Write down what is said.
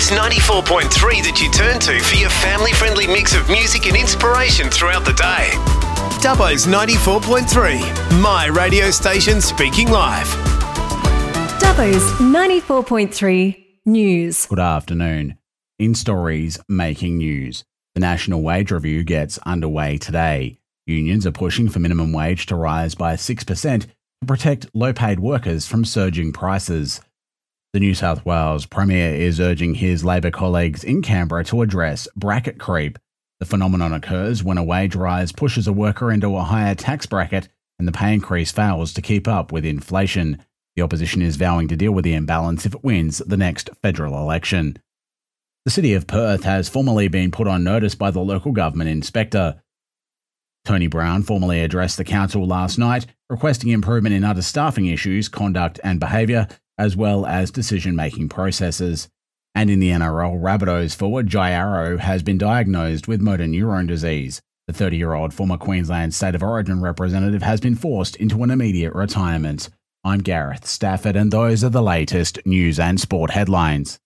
It's 94.3 that you turn to for your family-friendly mix of music and inspiration throughout the day. Dubbo's 94.3, my radio station speaking live. Dubbo's 94.3 News. Good afternoon. In stories making news, the National Wage Review gets underway today. Unions are pushing for minimum wage to rise by 6% to protect low-paid workers from surging prices. The New South Wales Premier is urging his Labor colleagues in Canberra to address bracket creep. The phenomenon occurs when a wage rise pushes a worker into a higher tax bracket and the pay increase fails to keep up with inflation. The opposition is vowing to deal with the imbalance if it wins the next federal election. The City of Perth has formally been put on notice by the local government inspector. Tony Brown formally addressed the council last night, requesting improvement in understaffing issues, conduct and behaviour, as well as decision-making processes. And in the NRL, Rabbitohs forward Jai Arrow has been diagnosed with motor neurone disease. The 30-year-old former Queensland State of Origin representative has been forced into an immediate retirement. I'm Gareth Stafford, and those are the latest news and sport headlines.